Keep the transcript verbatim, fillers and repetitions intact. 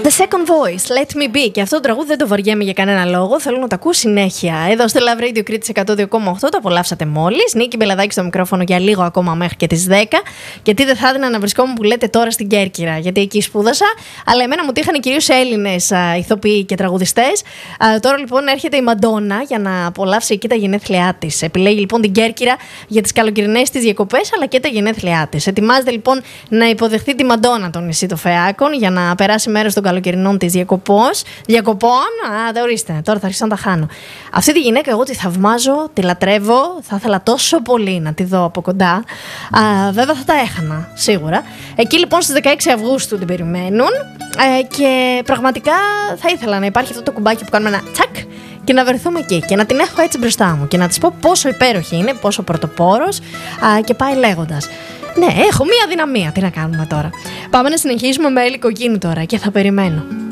The Second Voice, Let Me Be. Και αυτό το τραγούδι δεν το βαριέμαι για κανένα λόγο. Θέλω να το ακούω συνέχεια. Εδώ στο Love Radio Κρήτης εκατό δύο κόμμα οκτώ το απολαύσατε μόλις. Νίκη Μπελαδάκη στο μικρόφωνο για λίγο ακόμα μέχρι και τις δέκα. Γιατί δεν θα έδινα να βρισκόμουν που λέτε τώρα στην Κέρκυρα, γιατί εκεί σπούδασα. Αλλά εμένα μου τύχανε κυρίως Έλληνες ηθοποιοί και τραγουδιστές. Α, τώρα λοιπόν έρχεται η Μαντόνα για να απολαύσει εκεί τα γενέθλιά της. Επιλέγει λοιπόν την Κέρκυρα για τις καλοκαιρινές της διακοπές αλλά και τα γενέθλιά της. Ετοιμάζεται λοιπόν να υποδεχθεί τη Μαντόνα των νησί των Φεάκων για να περάσει μέρος των καλοκαιρινών της διακοπών. Διακοπών, α, δεν ορίστε, τώρα θα αρχίσω να τα χάνω. Αυτή τη γυναίκα εγώ τη θαυμάζω, τη λατρεύω, θα ήθελα τόσο πολύ να τη δω από κοντά. Α, βέβαια θα τα έχανα, σίγουρα. Εκεί λοιπόν στις δεκαέξι Αυγούστου την περιμένουν ε, και πραγματικά θα ήθελα να υπάρχει αυτό το κουμπάκι που κάνουμε ένα τσακ και να βρεθούμε εκεί και να την έχω έτσι μπροστά μου και να της πω πόσο υπέροχη είναι, πόσο πρωτοπόρος α, και πάει λέγοντας. Ναι, έχω μία δυναμία. Τι να κάνουμε τώρα. Πάμε να συνεχίσουμε με Έλλη Κοκκίνου τώρα και θα περιμένω.